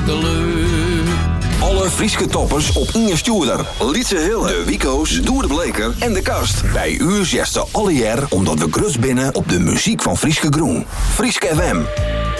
geluk. Alle Frieske toppers op Inge Stuurder, Lietse Hille, de Wico's, Doer de Bleker en de Kast. Bij u zesde alle jaar omdat we grut binnen op de muziek van Frieske Groen. Frieske FM.